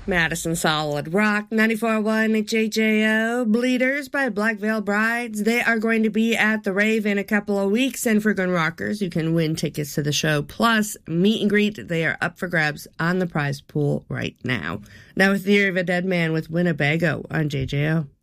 Madison Solid Rock, 94.1 JJO. Bleeders by Black Veil Brides. They are going to be at the rave in a couple of weeks. And for Gun Rockers, you can win tickets to the show. Plus, meet and greet. They are up for grabs on the prize pool right now. Now with Theory of a Dead Man with Winnebago on JJO.